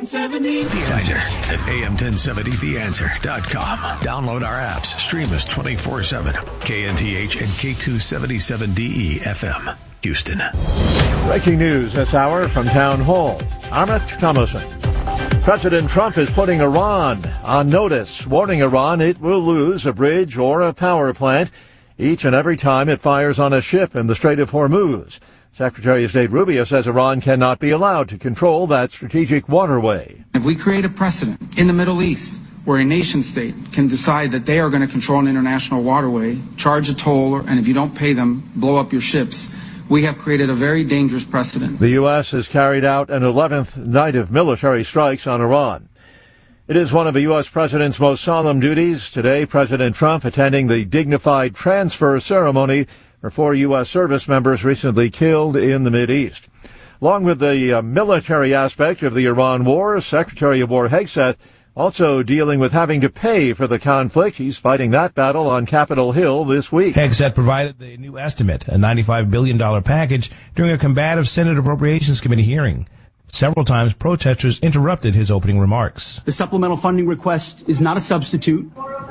1070. Find us at am1070theanswer.com. Download our apps. Stream us 24/7. KNTH and K277DE FM. Houston. Breaking news this hour from Town Hall. Amit Thomason. President Trump is putting Iran on notice, warning Iran it will lose a bridge or a power plant each and every time it fires on a ship in the Strait of Hormuz. Secretary of State Rubio says Iran cannot be allowed to control that strategic waterway. If we create a precedent in the Middle East where a nation state can decide that they are going to control an international waterway, charge a toll, and if you don't pay them, blow up your ships, we have created a very dangerous precedent. The U.S. has carried out an 11th night of military strikes on Iran. It is one of the U.S. president's most solemn duties. Today, President Trump attending the dignified transfer ceremony for 4 U.S. service members recently killed in the Mideast. Along with the military aspect of the Iran war, Secretary of War Hegseth also dealing with having to pay for the conflict. He's fighting that battle on Capitol Hill this week. Hegseth provided the new estimate, a $95 billion package, during a combative Senate Appropriations Committee hearing. Several times, protesters interrupted his opening remarks. The supplemental funding request is not a substitute.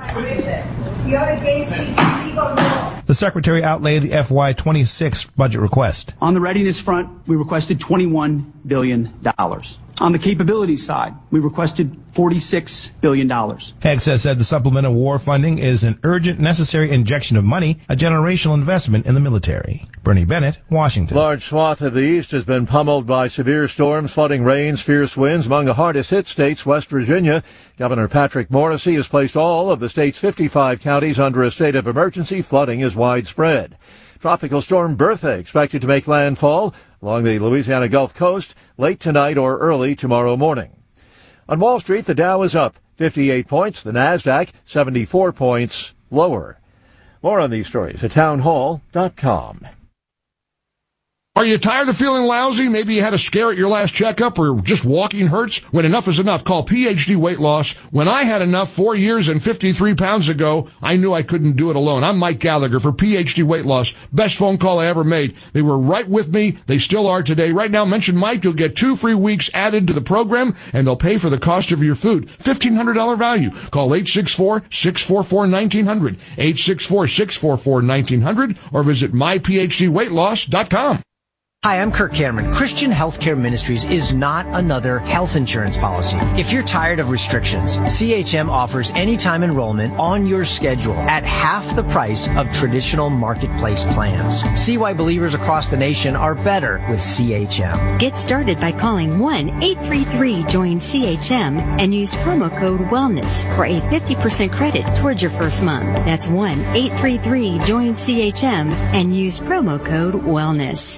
The Secretary outlaid the FY26 budget request. On the readiness front, we requested $21 billion. On the capabilities side, we requested $46 billion. Hegseth said the supplemental war funding is an urgent, necessary injection of money, a generational investment in the military. Bernie Bennett, Washington. Large swath of the East has been pummeled by severe storms, flooding rains, fierce winds. Among the hardest hit states, West Virginia. Governor Patrick Morrisey has placed all of the state's 55 counties under a state of emergency. Flooding is widespread. Tropical storm Bertha expected to make landfall along the Louisiana Gulf Coast late tonight or early tomorrow morning. On Wall Street, the Dow is up 58 points, the Nasdaq 74 points lower. More on these stories at townhall.com. Are you tired of feeling lousy? Maybe you had a scare at your last checkup or just walking hurts? When enough is enough, call PhD Weight Loss. When I had enough 4 years and 53 pounds ago, I knew I couldn't do it alone. I'm Mike Gallagher for PhD Weight Loss. Best phone call I ever made. They were right with me. They still are today. Right now, mention Mike. You'll get 2 free weeks added to the program, and they'll pay for the cost of your food. $1,500 value. Call 864-644-1900, 864-644-1900, or visit myphdweightloss.com. Hi, I'm Kirk Cameron. Christian Healthcare Ministries is not another health insurance policy. If you're tired of restrictions, CHM offers anytime enrollment on your schedule at half the price of traditional marketplace plans. See why believers across the nation are better with CHM. Get started by calling 1-833-JOIN-CHM and use promo code WELLNESS for a 50% credit towards your first month. That's 1-833-JOIN-CHM and use promo code WELLNESS.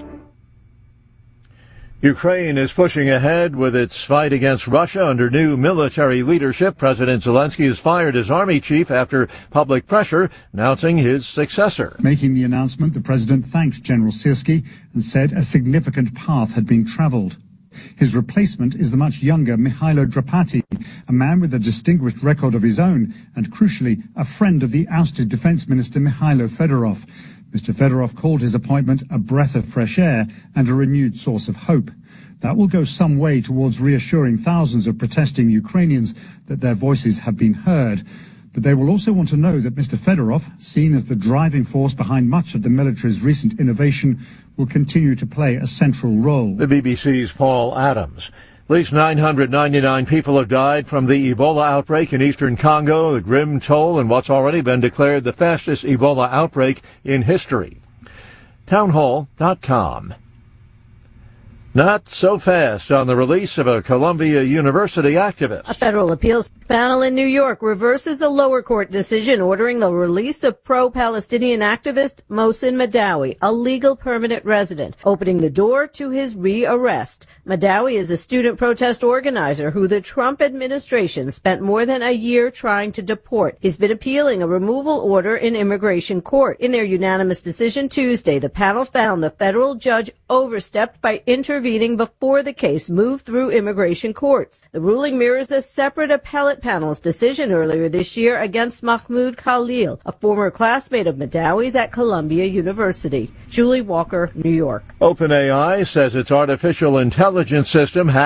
Ukraine is pushing ahead with its fight against Russia under new military leadership. President Zelensky has fired his army chief after public pressure, announcing his successor. Making the announcement, the president thanked General Syrskyi and said a significant path had been traveled. His replacement is the much younger Mikhailo Drapati, a man with a distinguished record of his own and, crucially, a friend of the ousted defense minister Mikhailo Fedorov. Mr. Fedorov called his appointment a breath of fresh air and a renewed source of hope. That will go some way towards reassuring thousands of protesting Ukrainians that their voices have been heard. But they will also want to know that Mr. Fedorov, seen as the driving force behind much of the military's recent innovation, will continue to play a central role. The BBC's Paul Adams. At least 999 people have died from the Ebola outbreak in eastern Congo, a grim toll in what's already been declared the fastest Ebola outbreak in history. Townhall.com. Not so fast on the release of a Columbia University activist. A federal appeals panel in New York reverses a lower court decision ordering the release of pro-Palestinian activist Mohsen Madawi, a legal permanent resident, opening the door to his re-arrest. Madawi is a student protest organizer who the Trump administration spent more than a year trying to deport. He's been appealing a removal order in immigration court. In their unanimous decision Tuesday, the panel found the federal judge overstepped by intervening before the case moved through immigration courts. The ruling mirrors a separate appellate panel's decision earlier this year against Mahmoud Khalil, a former classmate of Madawi's at Columbia University. Julie Walker, New York. OpenAI says its artificial intelligence system